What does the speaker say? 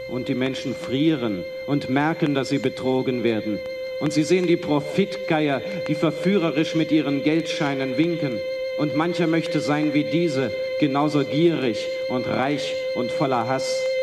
Und die Menschen frieren und merken, dass sie betrogen werden. Und sie sehen die Profitgeier, die verführerisch mit ihren Geldscheinen winken. Und mancher möchte sein wie diese, genauso gierig und reich und voller Hass.